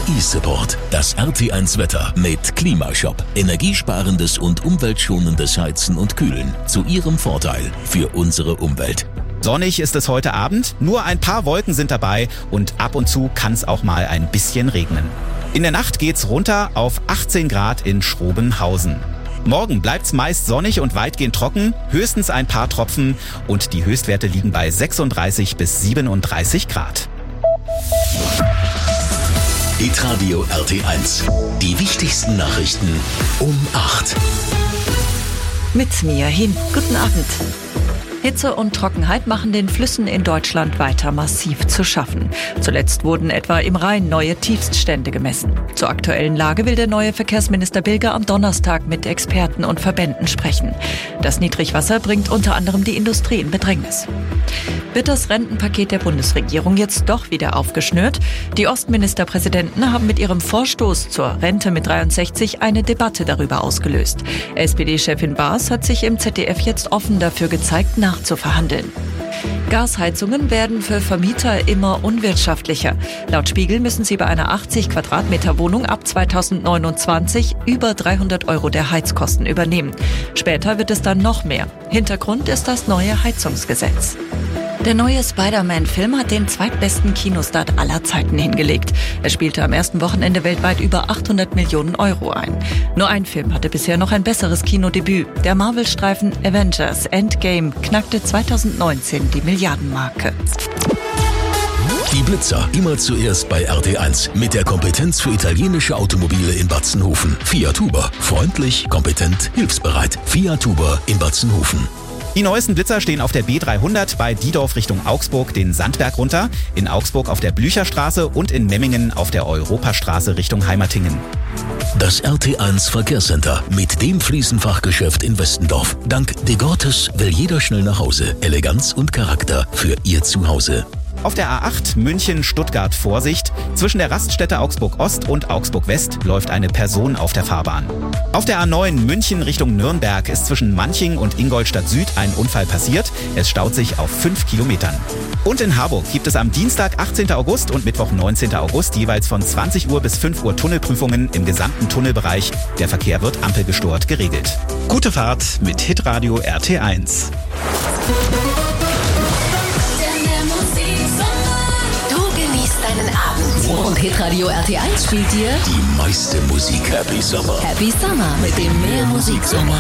E-Support. Das RT1 Wetter mit Klimashop. Energiesparendes und umweltschonendes Heizen und Kühlen. Zu Ihrem Vorteil für unsere Umwelt. Sonnig ist es heute Abend, nur ein paar Wolken sind dabei und ab und zu kann es auch mal ein bisschen regnen. In der Nacht geht's runter auf 18 Grad in Schrobenhausen. Morgen bleibt's meist sonnig und weitgehend trocken, höchstens ein paar Tropfen und die Höchstwerte liegen bei 36 bis 37 Grad. Hitradio RT1. Die wichtigsten Nachrichten um 8. Mit mir hin. Guten Abend. Hitze und Trockenheit machen den Flüssen in Deutschland weiter massiv zu schaffen. Zuletzt wurden etwa im Rhein neue Tiefststände gemessen. Zur aktuellen Lage will der neue Verkehrsminister Bilger am Donnerstag mit Experten und Verbänden sprechen. Das Niedrigwasser bringt unter anderem die Industrie in Bedrängnis. Wird das Rentenpaket der Bundesregierung jetzt doch wieder aufgeschnürt? Die Ostministerpräsidenten haben mit ihrem Vorstoß zur Rente mit 63 eine Debatte darüber ausgelöst. SPD-Chefin Baas hat sich im ZDF jetzt offen dafür gezeigt, nachzuverhandeln. Gasheizungen werden für Vermieter immer unwirtschaftlicher. Laut Spiegel müssen sie bei einer 80 Quadratmeter Wohnung ab 2029 über 300 € der Heizkosten übernehmen. Später wird es dann noch mehr. Hintergrund ist das neue Heizungsgesetz. Der neue Spider-Man-Film hat den zweitbesten Kinostart aller Zeiten hingelegt. Er spielte am ersten Wochenende weltweit über 800 Millionen € ein. Nur ein Film hatte bisher noch ein besseres Kinodebüt. Der Marvel-Streifen Avengers Endgame knackte 2019 die Milliardenmarke. Die Blitzer, immer zuerst bei RT1. Mit der Kompetenz für italienische Automobile in Batzenhofen. Fiat Huber. Freundlich, kompetent, hilfsbereit. Fiat Huber in Batzenhofen. Die neuesten Blitzer stehen auf der B300 bei Diedorf Richtung Augsburg den Sandberg runter, in Augsburg auf der Blücherstraße und in Memmingen auf der Europastraße Richtung Heimatingen. Das RT1 Verkehrscenter mit dem Fliesenfachgeschäft in Westendorf. Dank De Gortes will jeder schnell nach Hause. Eleganz und Charakter für Ihr Zuhause. Auf der A8 München-Stuttgart Vorsicht. Zwischen der Raststätte Augsburg-Ost und Augsburg-West läuft eine Person auf der Fahrbahn. Auf der A9 München Richtung Nürnberg ist zwischen Manching und Ingolstadt Süd ein Unfall passiert. Es staut sich auf 5 Kilometern. Und in Harburg gibt es am Dienstag 18. August und Mittwoch 19. August jeweils von 20 Uhr bis 5 Uhr Tunnelprüfungen im gesamten Tunnelbereich. Der Verkehr wird ampelgesteuert geregelt. Gute Fahrt mit Hitradio RT1. Deinen Abend. Und Hitradio RT1 spielt dir die meiste Musik. Happy Summer. Happy Summer mit dem Mehrmusiksommer.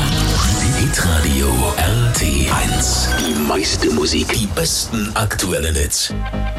Hitradio RT1. Die meiste Musik. Die besten aktuellen Hits.